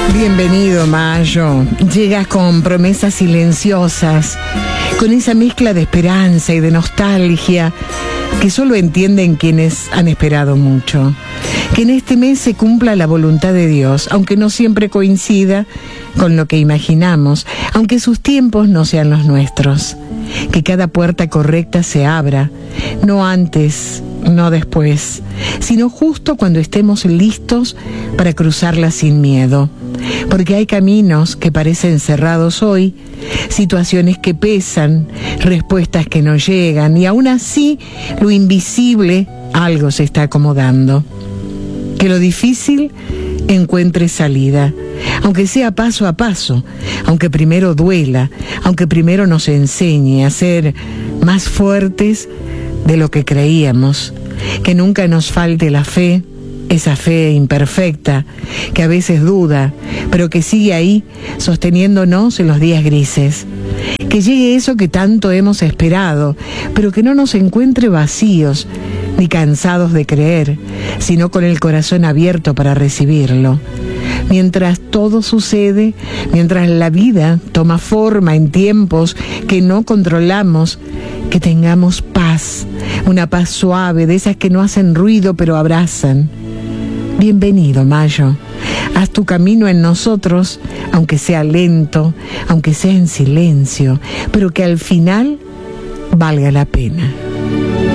Bienvenido, Mayo. Llegas con promesas silenciosas, con esa mezcla de esperanza y de nostalgia que solo entienden quienes han esperado mucho. Que en este mes se cumpla la voluntad de Dios, aunque no siempre coincida con lo que imaginamos, aunque sus tiempos no sean los nuestros. Que cada puerta correcta se abra, no antes, no después, sino justo cuando estemos listos para cruzarla sin miedo. Porque hay caminos que parecen cerrados hoy, situaciones que pesan, respuestas que no llegan, y aún así lo invisible algo se está acomodando. Que lo difícil encuentre salida, aunque sea paso a paso, aunque primero duela, aunque primero nos enseñe a ser más fuertes de lo que creíamos. Que nunca nos falte la fe, esa fe imperfecta, que a veces duda, pero que sigue ahí, sosteniéndonos en los días grises. Que llegue eso que tanto hemos esperado, pero que no nos encuentre vacíos, ni cansados de creer, sino con el corazón abierto para recibirlo. Mientras todo sucede, mientras la vida toma forma en tiempos que no controlamos, que tengamos paz, una paz suave, de esas que no hacen ruido pero abrazan. Bienvenido, Mayo. Haz tu camino en nosotros, aunque sea lento, aunque sea en silencio, pero que al final valga la pena.